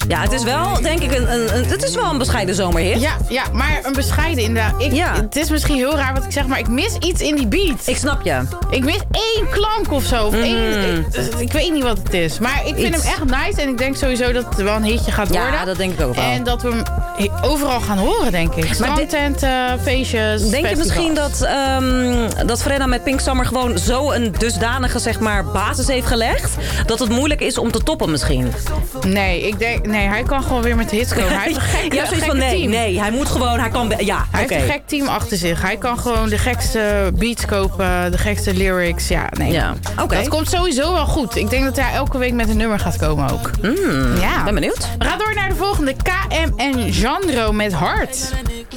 Ja, het is wel, denk ik, het is wel een bescheiden zomerhit. Ja, maar een bescheiden inderdaad. Het is misschien heel raar wat ik zeg, maar ik mis iets in die beat. Ik snap je. Ik mis 1 klank of zo. Of ik weet niet wat het is. Maar ik vind hem echt nice. En ik denk sowieso dat het wel een hitje gaat worden. Ja, dat denk ik ook wel. En dat we hem overal gaan horen, denk ik. Strandtenten, feestjes, denk je festivals. misschien dat Frenna met Pink Summer gewoon zo een dusdanige, zeg maar, basis heeft gelegd, dat het moeilijk is om te toppen misschien? Nee, hij kan gewoon weer met de hits komen. Hij heeft een gek team. Nee, hij moet gewoon, hij heeft een gek team achter zich. Hij kan gewoon de gekste beats kopen, de gekste lyrics. Ja, nee. Ja. Okay. Dat komt sowieso wel goed. Ik denk dat hij elke week met een nummer gaat komen ook. Ja. Ben benieuwd. We gaan door naar de volgende. KM en Jandro met Hart.